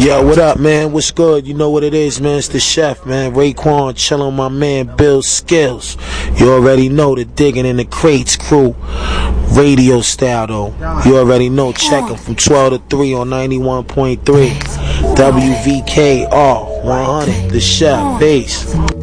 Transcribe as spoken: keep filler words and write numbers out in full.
Yo, what up, man? What's good? You know what it is, man. It's the chef, man. Raekwon, chillin' on my man Bill Skills. You already know the Digging in the Crates crew. Radio style, though. You already know. Check them from twelve to three on ninety-one point three. W V K R one hundred. The chef. Peace.